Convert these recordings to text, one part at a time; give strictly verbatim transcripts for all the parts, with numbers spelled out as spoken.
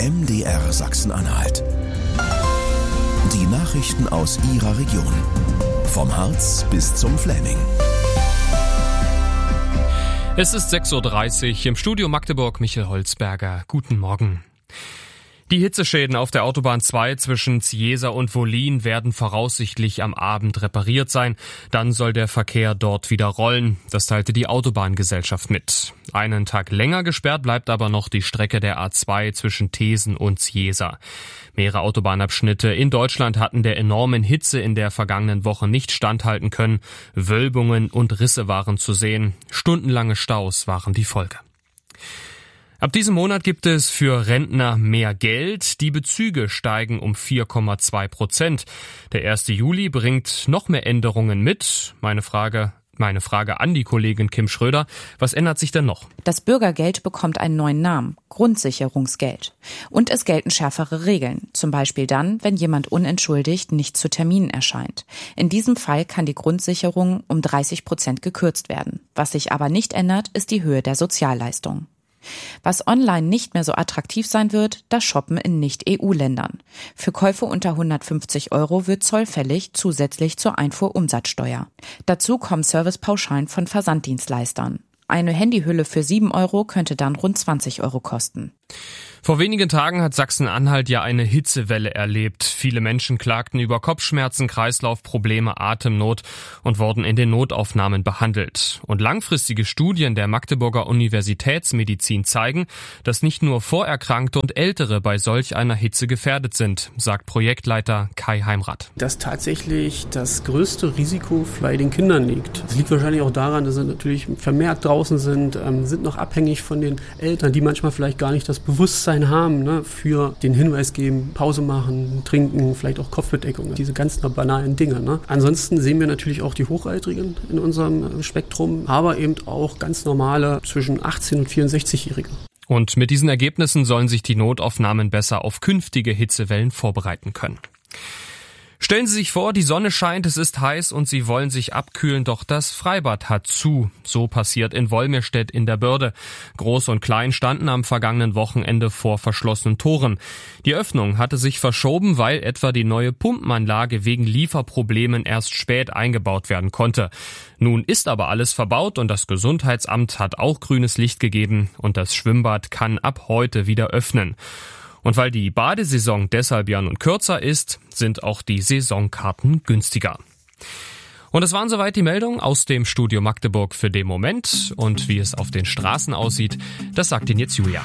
M D R Sachsen-Anhalt. Die Nachrichten aus Ihrer Region. Vom Harz bis zum Fläming. Es ist sechs Uhr dreißig, im Studio Magdeburg Michael Holzberger. Guten Morgen. Die Hitzeschäden auf der Autobahn zwei zwischen Ziesa und Wollin werden voraussichtlich am Abend repariert sein. Dann soll der Verkehr dort wieder rollen. Das teilte die Autobahngesellschaft mit. Einen Tag länger gesperrt bleibt aber noch die Strecke der A zwei zwischen Thesen und Ziesa. Mehrere Autobahnabschnitte in Deutschland hatten der enormen Hitze in der vergangenen Woche nicht standhalten können. Wölbungen und Risse waren zu sehen. Stundenlange Staus waren die Folge. Ab diesem Monat gibt es für Rentner mehr Geld. Die Bezüge steigen um vier Komma zwei Prozent. Der erste Juli bringt noch mehr Änderungen mit. Meine Frage, meine Frage an die Kollegin Kim Schröder. Was ändert sich denn noch? Das Bürgergeld bekommt einen neuen Namen. Grundsicherungsgeld. Und es gelten schärfere Regeln. Zum Beispiel dann, wenn jemand unentschuldigt nicht zu Terminen erscheint. In diesem Fall kann die Grundsicherung um dreißig Prozent gekürzt werden. Was sich aber nicht ändert, ist die Höhe der Sozialleistungen. Was online nicht mehr so attraktiv sein wird, das Shoppen in Nicht-E U-Ländern. Für Käufe unter hundertfünfzig Euro wird Zoll fällig, zusätzlich zur Einfuhrumsatzsteuer. Dazu kommen Servicepauschalen von Versanddienstleistern. Eine Handyhülle für sieben Euro könnte dann rund zwanzig Euro kosten. Vor wenigen Tagen hat Sachsen-Anhalt ja eine Hitzewelle erlebt. Viele Menschen klagten über Kopfschmerzen, Kreislaufprobleme, Atemnot und wurden in den Notaufnahmen behandelt. Und langfristige Studien der Magdeburger Universitätsmedizin zeigen, dass nicht nur Vorerkrankte und Ältere bei solch einer Hitze gefährdet sind, sagt Projektleiter Kai Heimrath. Dass tatsächlich das größte Risiko bei den Kindern liegt. Das liegt wahrscheinlich auch daran, dass sie natürlich vermehrt draußen sind, sind noch abhängig von den Eltern, die manchmal vielleicht gar nicht das Bewusstsein haben, ne, für den Hinweis geben, Pause machen, trinken, vielleicht auch Kopfbedeckung, diese ganz banalen Dinge. Ne. Ansonsten sehen wir natürlich auch die Hochaltrigen in unserem Spektrum, aber eben auch ganz normale zwischen achtzehn und vierundsechzig-Jährige. Und mit diesen Ergebnissen sollen sich die Notaufnahmen besser auf künftige Hitzewellen vorbereiten können. Stellen Sie sich vor, die Sonne scheint, es ist heiß und Sie wollen sich abkühlen, doch das Freibad hat zu. So passiert in Wolmirstedt in der Börde. Groß und Klein standen am vergangenen Wochenende vor verschlossenen Toren. Die Öffnung hatte sich verschoben, weil etwa die neue Pumpenanlage wegen Lieferproblemen erst spät eingebaut werden konnte. Nun ist aber alles verbaut und das Gesundheitsamt hat auch grünes Licht gegeben und das Schwimmbad kann ab heute wieder öffnen. Und weil die Badesaison deshalb ja nun kürzer ist, sind auch die Saisonkarten günstiger. Und es waren soweit die Meldungen aus dem Studio Magdeburg für den Moment. Und wie es auf den Straßen aussieht, das sagt Ihnen jetzt Julia.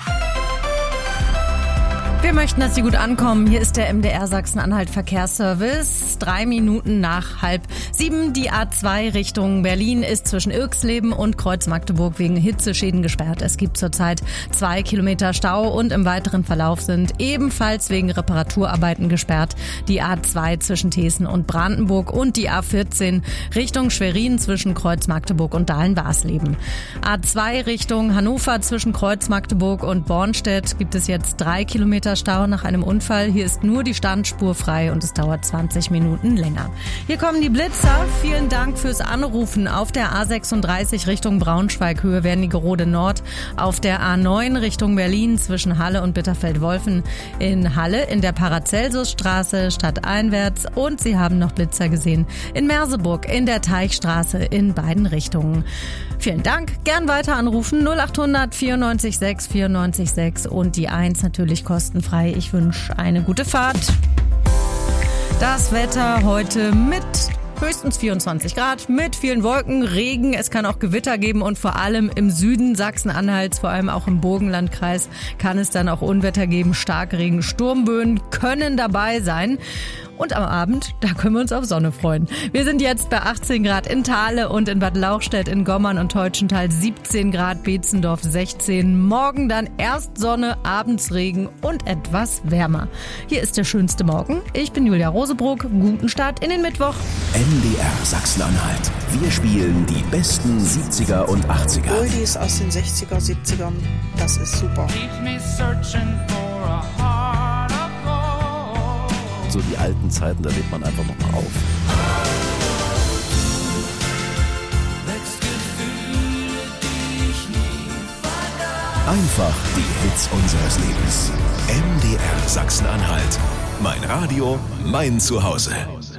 Wir möchten, dass Sie gut ankommen. Hier ist der M D R Sachsen-Anhalt Verkehrsservice. Drei Minuten nach halb sieben. Die A zwei Richtung Berlin ist zwischen Irxleben und Kreuz Magdeburg wegen Hitzeschäden gesperrt. Es gibt zurzeit zwei Kilometer Stau und im weiteren Verlauf sind ebenfalls wegen Reparaturarbeiten gesperrt die A zwei zwischen Thesen und Brandenburg und die A vierzehn Richtung Schwerin zwischen Kreuz Magdeburg und Dahlen-Warsleben. A zwei Richtung Hannover zwischen Kreuz Magdeburg und Bornstedt gibt es jetzt drei Kilometer Stau nach einem Unfall. Hier ist nur die Standspur frei und es dauert zwanzig Minuten länger. Hier kommen die Blitzer. Vielen Dank fürs Anrufen. Auf der A sechsunddreißig Richtung Braunschweig, Höhe Wernigerode Nord. Auf der A neun Richtung Berlin zwischen Halle und Bitterfeld-Wolfen. In Halle in der Paracelsusstraße stadteinwärts. Und Sie haben noch Blitzer gesehen in Merseburg in der Teichstraße in beiden Richtungen. Vielen Dank. Gern weiter anrufen. null achthundert vierundneunzig sechs vierundneunzig sechs und die eins natürlich kostenfrei. Ich wünsche eine gute Fahrt. Das Wetter heute mit höchstens vierundzwanzig Grad, mit vielen Wolken, Regen. Es kann auch Gewitter geben und vor allem im Süden Sachsen-Anhalts, vor allem auch im Burgenlandkreis, kann es dann auch Unwetter geben. Starkregen, Sturmböen können dabei sein. Und am Abend, da können wir uns auf Sonne freuen. Wir sind jetzt bei achtzehn Grad in Thale und in Bad Lauchstädt, in Gommern und Teutschenthal siebzehn Grad, Beetzendorf sechzehn. Morgen dann erst Sonne, abends Regen und etwas wärmer. Hier ist der schönste Morgen. Ich bin Julia Rosebrook. Guten Start in den Mittwoch. M D R Sachsen-Anhalt. Wir spielen die besten siebziger und achtziger. Oldies aus den sechziger, siebzigern. Das ist super. So die alten Zeiten, da lebt man einfach noch mal auf. Einfach die Hits unseres Lebens. M D Sachsen-Anhalt. Mein Radio, mein Zuhause.